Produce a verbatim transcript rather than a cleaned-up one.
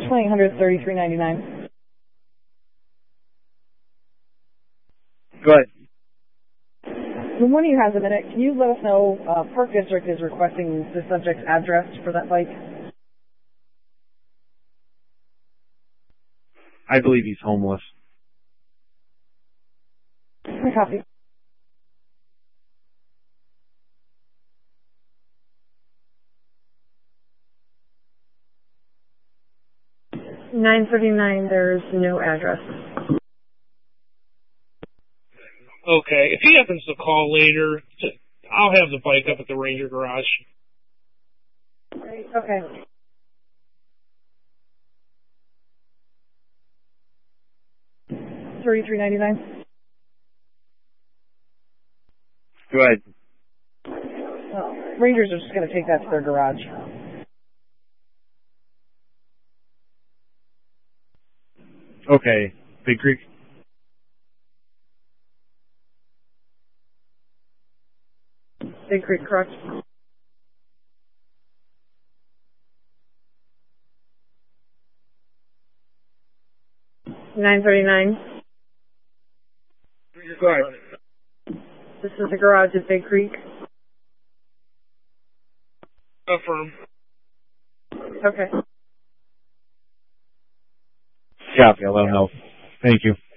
twenty-eight hundred, thirty-three ninety-nine. Go ahead. When one of you has a minute, can you let us know, uh, Park District is requesting the subject's address for that bike? I believe he's homeless. Copy. nine thirty-nine, there's no address. Okay, if he happens to call later, I'll have the bike up at the Ranger garage. Okay. thirty-three ninety-nine. Go ahead. Well, Rangers are just going to take that to their garage. Okay. Big Creek. Big Creek, correct? nine thirty-nine. Go ahead. This is the garage at Big Creek. Affirm. Okay. Copy. I'll let him know. Thank you.